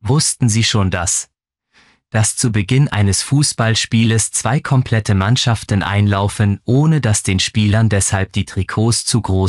Wussten Sie schon dass zu Beginn eines Fußballspieles 2 komplette Mannschaften einlaufen, ohne dass den Spielern deshalb die Trikots zu groß